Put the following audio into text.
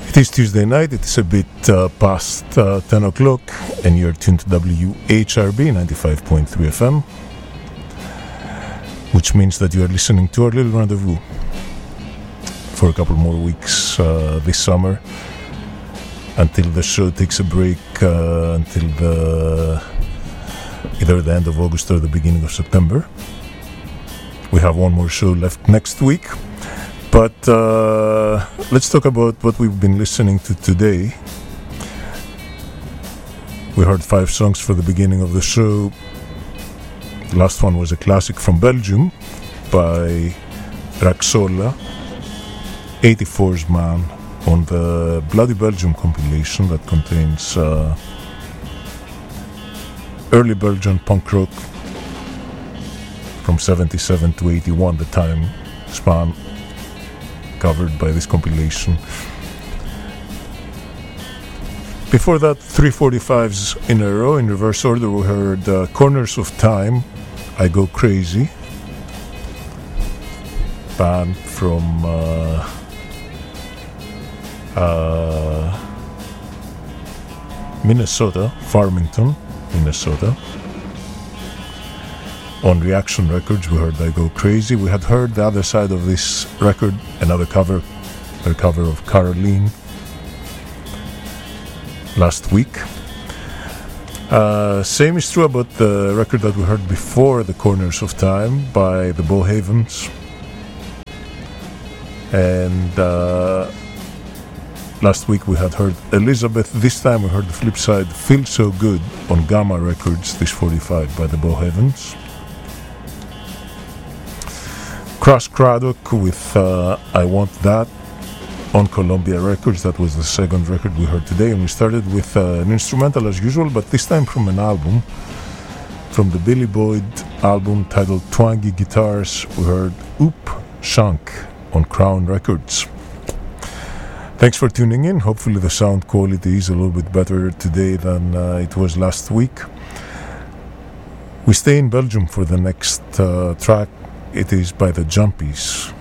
It is Tuesday night, it is a bit past 10 o'clock, and you're tuned to WHRB 95.3 FM, which means that you are listening to our little rendezvous for a couple more weeks this summer, until the show takes a break, until either the end of August or the beginning of September. We have one more show left next week. But let's talk about what we've been listening to today. We heard 5 songs for the beginning of the show. The last one was a classic from Belgium by Raxola, 84's Man, on the Bloody Belgium compilation that contains early Belgian punk rock from 77 to 81, the time span covered by this compilation. Before that, 345s in a row, in reverse order, we heard Corners of Time, I Go Crazy, band from Minnesota, Farmington, Minnesota. On Reaction Records, we heard I Go Crazy. We had heard the other side of this record, another cover, their cover of Caroline, last week. Same is true about the record that we heard before, The Corners of Time, by the Bowhavens. And last week we had heard Elizabeth. This time we heard the flip side, Feel So Good, on Gamma Records, this 45 by the Bowhavens. Crash Craddock with I Want That on Columbia Records. That was the second record we heard today, and we started with an instrumental as usual, but this time from an album, from the Billy Boyd album titled Twangy Guitars. We heard Oop Shank on Crown Records. Thanks for tuning in. Hopefully the sound quality is a little bit better today than it was last week. We stay in Belgium for the next track. It is by the Jumpies.